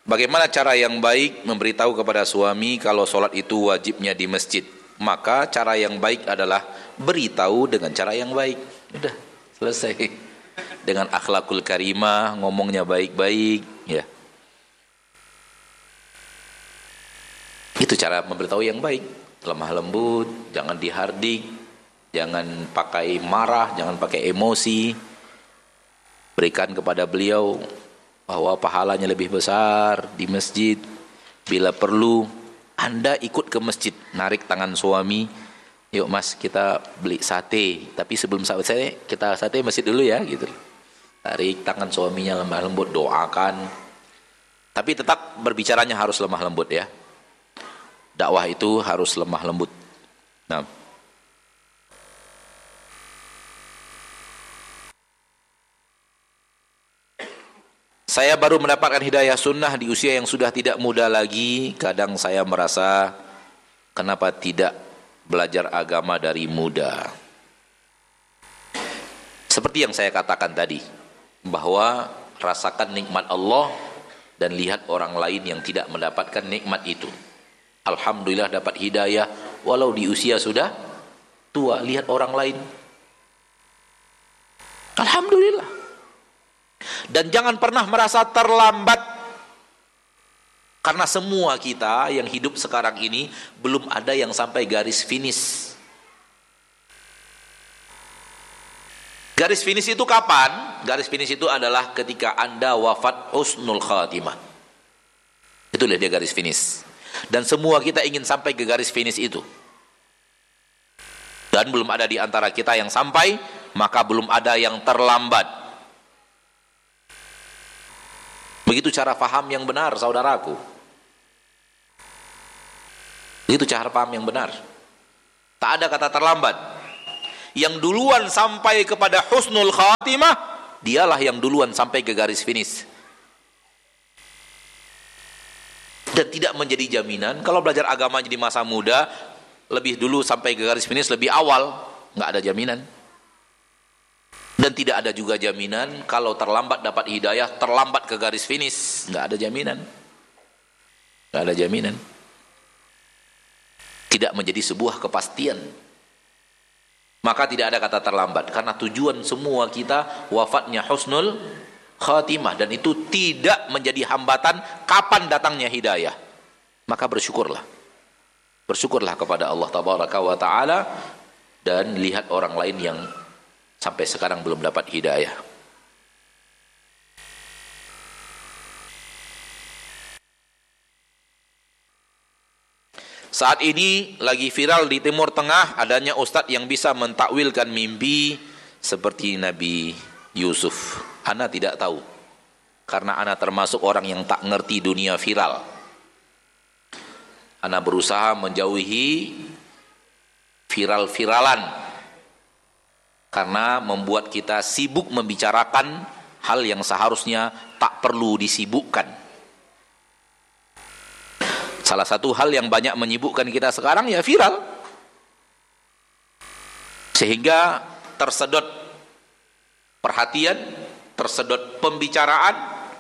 Bagaimana cara yang baik memberitahu kepada suami kalau sholat itu wajibnya di masjid? Maka cara yang baik adalah beritahu dengan cara yang baik. Udah, selesai. Dengan akhlakul karimah, ngomongnya baik-baik, ya. Itu cara memberitahu yang baik. Lemah lembut, jangan dihardik, jangan pakai marah, jangan pakai emosi. Berikan kepada beliau bahwa pahalanya lebih besar di masjid. Bila perlu Anda ikut ke masjid, narik tangan suami, yuk mas kita beli sate, tapi sebelum sate kita sate masjid dulu ya, gitu. Tarik tangan suaminya lemah lembut, doakan, tapi tetap berbicaranya harus lemah lembut ya. Dakwah itu harus lemah lembut. Nah, saya baru mendapatkan hidayah sunnah di usia yang sudah tidak muda lagi. Kadang saya merasa kenapa tidak belajar agama dari muda. Seperti yang saya katakan tadi, bahwa rasakan nikmat Allah dan lihat orang lain yang tidak mendapatkan nikmat itu. Alhamdulillah dapat hidayah walau di usia sudah tua. Lihat orang lain, alhamdulillah. Dan jangan pernah merasa terlambat, karena semua kita yang hidup sekarang ini belum ada yang sampai garis finish. Garis finish itu kapan? Garis finish itu adalah ketika Anda wafat husnul khatimah. Itulah dia garis finish. Dan semua kita ingin sampai ke garis finish itu. Dan belum ada di antara kita yang sampai, maka belum ada yang terlambat. Begitu cara paham yang benar, saudaraku. Begitu cara paham yang benar. Tak ada kata terlambat. Yang duluan sampai kepada husnul khatimah, dialah yang duluan sampai ke garis finish. Dan tidak menjadi jaminan kalau belajar agama di masa muda lebih dulu sampai ke garis finish lebih awal, nggak ada jaminan. Dan tidak ada juga jaminan kalau terlambat dapat hidayah, terlambat ke garis finish, nggak ada jaminan. Nggak ada jaminan. Tidak menjadi sebuah kepastian. Maka tidak ada kata terlambat, karena tujuan semua kita wafatnya husnul khatimah, dan itu tidak menjadi hambatan kapan datangnya hidayah. Maka bersyukurlah kepada Allah tabaraka wa taala, dan lihat orang lain yang sampai sekarang belum dapat hidayah. Saat ini lagi viral di Timur Tengah adanya ustadz yang bisa mentakwilkan mimpi seperti Nabi Yusuf. Ana tidak tahu, karena ana termasuk orang yang tak ngerti dunia viral. Ana berusaha menjauhi viral-viralan, karena membuat kita sibuk membicarakan hal yang seharusnya tak perlu disibukkan. Salah satu hal yang banyak menyibukkan kita sekarang ya viral, sehingga tersedot perhatian, tersedot pembicaraan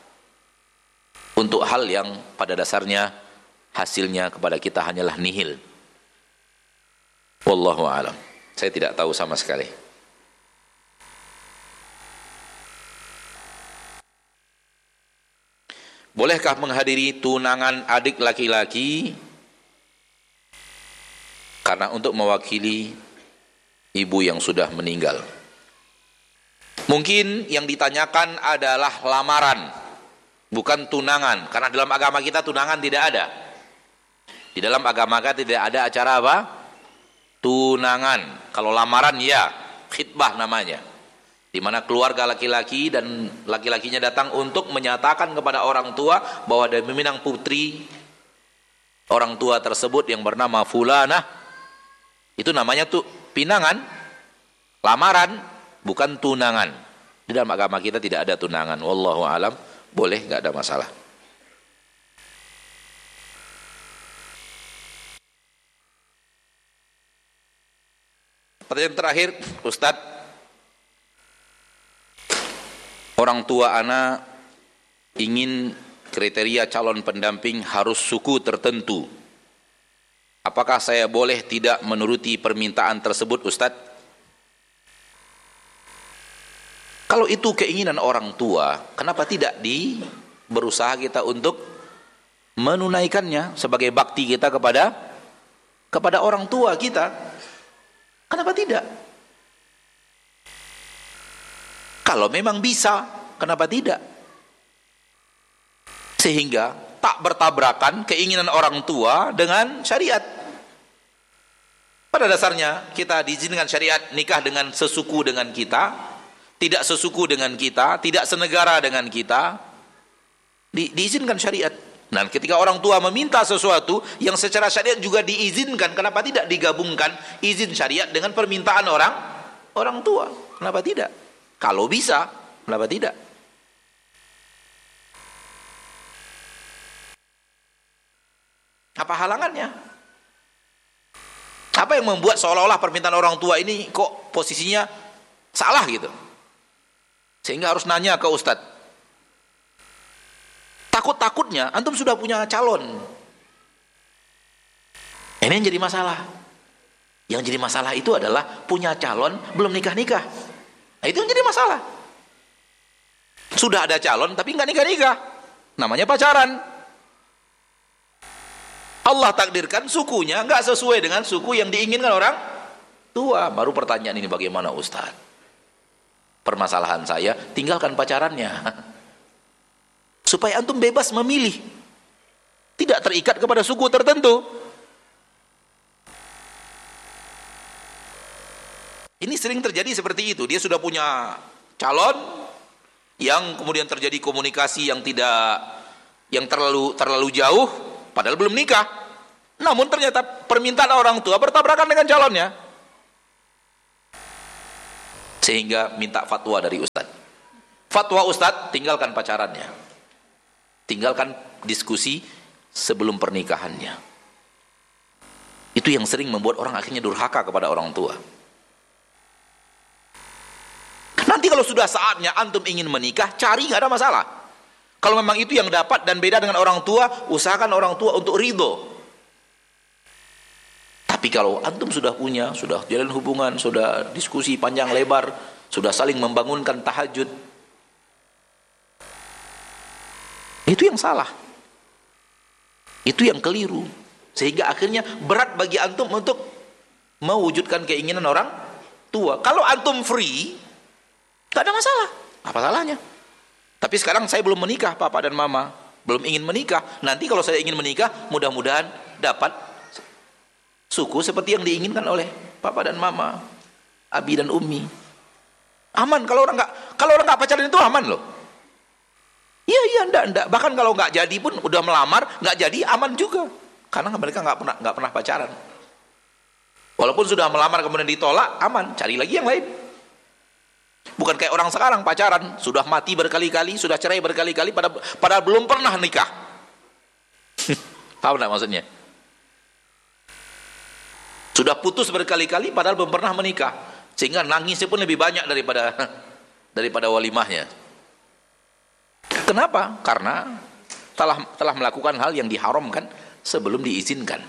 untuk hal yang pada dasarnya hasilnya kepada kita hanyalah nihil. Wallahu a'lam. Saya tidak tahu sama sekali. Bolehkah menghadiri tunangan adik laki-laki karena untuk mewakili ibu yang sudah meninggal? Mungkin yang ditanyakan adalah lamaran, bukan tunangan. Karena dalam agama kita tunangan tidak ada. Di dalam agama kita tidak ada acara apa? Tunangan. Kalau lamaran ya, khitbah namanya. Di mana keluarga laki-laki dan laki-lakinya datang untuk menyatakan kepada orang tua bahwa dia meminang putri orang tua tersebut yang bernama fulanah. Itu namanya tuh pinangan, lamaran, bukan tunangan. Di dalam agama kita tidak ada tunangan. Wallahu alam, boleh, nggak ada masalah. Pertanyaan terakhir, Ustadz. Orang tua anak ingin kriteria calon pendamping harus suku tertentu. Apakah saya boleh tidak menuruti permintaan tersebut, Ustadz? Kalau itu keinginan orang tua, kenapa tidak berusaha kita untuk menunaikannya sebagai bakti kita kepada orang tua kita? Kenapa tidak? Kalau memang bisa, kenapa tidak? Sehingga tak bertabrakan keinginan orang tua dengan syariat. Pada dasarnya kita diizinkan syariat nikah dengan sesuku dengan kita, tidak sesuku dengan kita, tidak senegara dengan kita, diizinkan syariat. Dan ketika orang tua meminta sesuatu yang secara syariat juga diizinkan, kenapa tidak digabungkan izin syariat dengan permintaan orang tua? Kenapa tidak? Kalau bisa, kenapa tidak? Apa halangannya? Apa yang membuat seolah-olah permintaan orang tua ini kok posisinya salah gitu? Sehingga harus nanya ke Ustadz. Takut-takutnya antum sudah punya calon. Ini yang jadi masalah. Yang jadi masalah itu adalah punya calon belum nikah-nikah. Nah, itu yang jadi masalah. Sudah ada calon tapi nggak nikah-nikah. Namanya pacaran. Allah takdirkan sukunya nggak sesuai dengan suku yang diinginkan orang tua. Baru pertanyaan ini, bagaimana Ustadz? Permasalahan saya, tinggalkan pacarannya. Supaya antum bebas memilih. Tidak terikat kepada suku tertentu. Ini sering terjadi seperti itu. Dia sudah punya calon yang kemudian terjadi komunikasi yang terlalu jauh, padahal belum nikah. Namun ternyata permintaan orang tua bertabrakan dengan calonnya. Sehingga minta fatwa dari Ustadz. Fatwa Ustadz, tinggalkan pacarannya. Tinggalkan diskusi sebelum pernikahannya. Itu yang sering membuat orang akhirnya durhaka kepada orang tua. Nanti kalau sudah saatnya antum ingin menikah, cari, nggak ada masalah. Kalau memang itu yang dapat dan beda dengan orang tua, usahakan orang tua untuk ridho. Tapi kalau antum sudah punya, sudah jalan hubungan, sudah diskusi panjang lebar, sudah saling membangunkan tahajud, itu yang salah. Itu yang keliru. Sehingga akhirnya berat bagi antum untuk mewujudkan keinginan orang tua. Kalau antum free, tak ada masalah. Apa salahnya? Tapi sekarang saya belum menikah, papa dan mama. Belum ingin menikah. Nanti kalau saya ingin menikah, mudah-mudahan dapat suku seperti yang diinginkan oleh papa dan mama, abi dan ummi. Aman kalau orang nggak pacaran itu aman loh. Iya enggak. Bahkan kalau nggak jadi pun udah melamar nggak jadi aman juga, karena mereka nggak pernah pacaran. Walaupun sudah melamar kemudian ditolak, aman, cari lagi yang lain. Bukan kayak orang sekarang pacaran sudah mati berkali-kali, sudah cerai berkali-kali, padahal belum pernah nikah. Paham nggak maksudnya? Sudah putus berkali-kali padahal belum pernah menikah, sehingga nangisnya pun lebih banyak daripada walimahnya. Kenapa? Karena telah melakukan hal yang diharamkan sebelum diizinkan.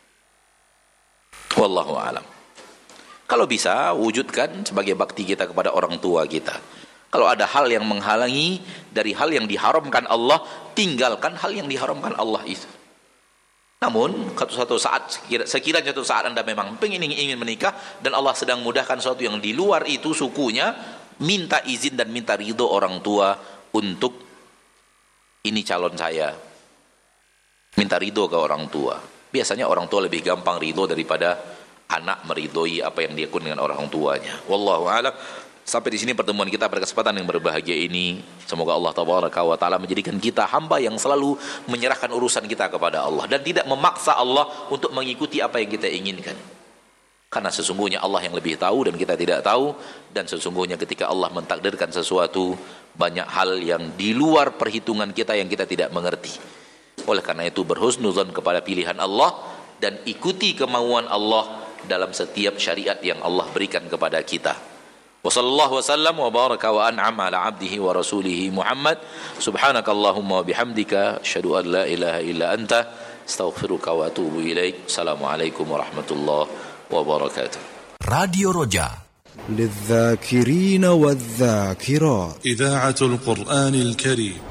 Wallahu a'lam. Kalau bisa, wujudkan sebagai bakti kita kepada orang tua kita. Kalau ada hal yang menghalangi dari hal yang diharamkan Allah, tinggalkan hal yang diharamkan Allah itu. Namun suatu saat, sekiranya suatu saat Anda memang ingin menikah dan Allah sedang mudahkan sesuatu yang di luar itu sukunya, minta izin dan minta ridho orang tua untuk ini calon saya. Minta ridho ke orang tua. Biasanya orang tua lebih gampang ridho daripada anak meridhoi apa yang dilakukan dengan orang tuanya. Wallahu a'lam. Sampai di sini pertemuan kita pada kesempatan yang berbahagia ini. Semoga Allah tabaraka wa taala menjadikan kita hamba yang selalu menyerahkan urusan kita kepada Allah dan tidak memaksa Allah untuk mengikuti apa yang kita inginkan. Karena sesungguhnya Allah yang lebih tahu dan kita tidak tahu, dan sesungguhnya ketika Allah mentakdirkan sesuatu, banyak hal yang di luar perhitungan kita yang kita tidak mengerti. Oleh karena itu berhusnuzan kepada pilihan Allah dan ikuti kemauan Allah dalam setiap syariat yang Allah berikan kepada kita. Wa sallallahu wasallam wa baraka wa an'ama ala abdihi wa rasulihi Muhammad. Subhanakallahumma wa bihamdika asyhadu an la ilaha illa anta astaghfiruka wa atubu ilaik. Assalamualaikum warahmatullahi wabarakatuh. Radio Roja للذاكرين والذاكرات إذاعة القرآن الكريم.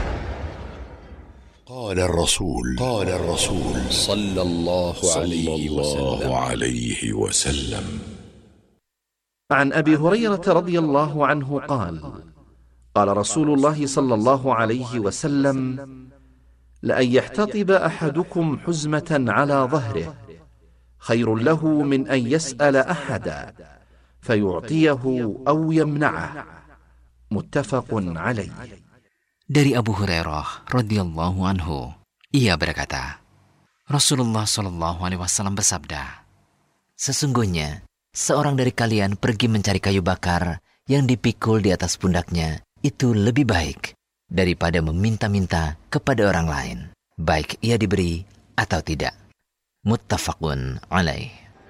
قال الرسول صلى الله عليه وسلم عن أبي هريرة رضي الله عنه قال قال رسول الله صلى الله عليه وسلم لأن يحتطب أحدكم حزمة على ظهره خير له من أن يسأل أحدا فيعطيه أو يمنعه متفق عليه. Dari Abu Hurairah radhiyallahu anhu, ia berkata, Rasulullah shallallahu alaihi wasallam bersabda, sesungguhnya seorang dari kalian pergi mencari kayu bakar yang dipikul di atas pundaknya itu lebih baik daripada meminta-minta kepada orang lain, baik ia diberi atau tidak. Muttafaqun alaih.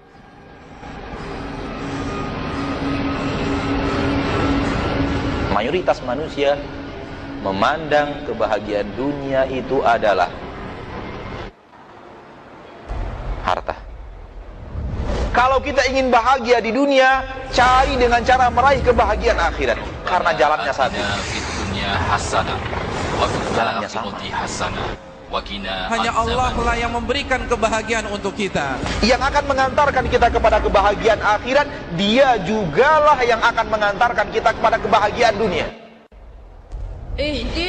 Mayoritas manusia memandang kebahagiaan dunia itu adalah harta. Kalau kita ingin bahagia di dunia, cari dengan cara meraih kebahagiaan akhirat. Karena jalannya satu. Jalannya sama. Hanya Allah lah yang memberikan kebahagiaan untuk kita. Yang akan mengantarkan kita kepada kebahagiaan akhirat, Dia jugalah yang akan mengantarkan kita kepada kebahagiaan dunia.